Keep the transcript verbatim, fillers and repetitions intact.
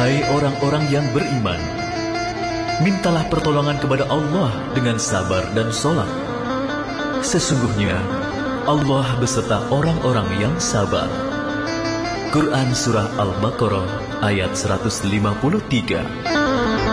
Hai orang-orang yang beriman, mintalah pertolongan kepada Allah dengan sabar dan sholat. Sesungguhnya Allah beserta orang-orang yang sabar. Quran Surah Al-Baqarah ayat seratus lima puluh tiga.